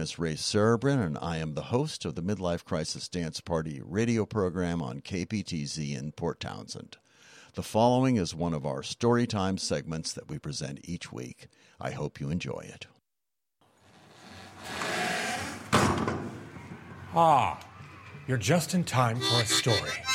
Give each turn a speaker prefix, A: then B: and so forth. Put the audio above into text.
A: is Ray Cerebrin, and I am the host of the Midlife Crisis Dance Party radio program on KPTZ in Port Townsend. The following is one of our Storytime segments that we present each week. I hope you enjoy it.
B: Ah, you're just in time for a story.